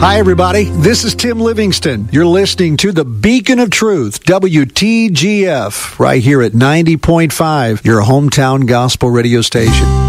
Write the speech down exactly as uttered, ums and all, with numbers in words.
Hi, everybody. This is Tim Livingston. You're listening to the Beacon of Truth, W T G F, right here at ninety point five, your hometown gospel radio station.